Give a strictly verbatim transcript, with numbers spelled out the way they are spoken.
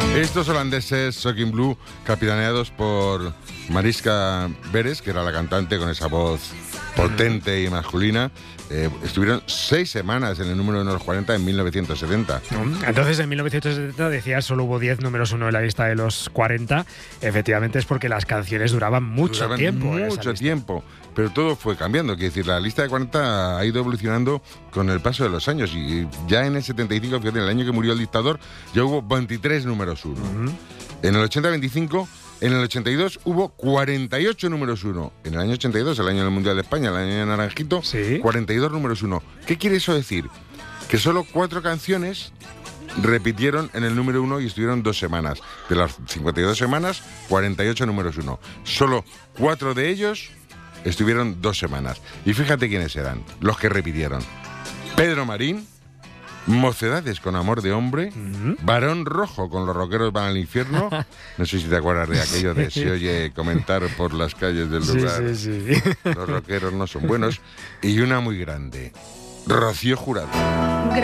Estos holandeses, Shocking Blue, capitaneados por Mariska Beres, que era la cantante con esa voz potente y masculina, eh, estuvieron seis semanas en el número uno de los cuarenta en mil novecientos setenta. Entonces, en mil novecientos setenta decías solo hubo diez números uno en la lista de los cuarenta. Efectivamente es porque las canciones duraban mucho duraban tiempo. Mucho tiempo, pero todo fue cambiando. Quiero decir, la lista de cuarenta ha ido evolucionando con el paso de los años y ya en el setenta y cinco, fíjate, en el año que murió el dictador, ya hubo veintitrés números uno. Uh-huh. En el ochenta, veinticinco... En el ochenta y dos hubo cuarenta y ocho números uno. En el año ochenta y dos, el año del Mundial de España, el año de Naranjito, ¿sí? cuarenta y dos números uno. ¿Qué quiere eso decir? Que solo cuatro canciones repitieron en el número uno y estuvieron dos semanas. De las cincuenta y dos semanas, cuarenta y ocho números uno. Solo cuatro de ellos estuvieron dos semanas. Y fíjate quiénes eran, los que repitieron. Pedro Marín, Mocedades con Amor de Hombre, uh-huh. Barón Rojo con Los Rockeros Van al Infierno. No sé si te acuerdas de aquello de se oye comentar por las calles del lugar. Sí, sí, sí. Los rockeros no son buenos. Y una muy grande, Rocío Jurado.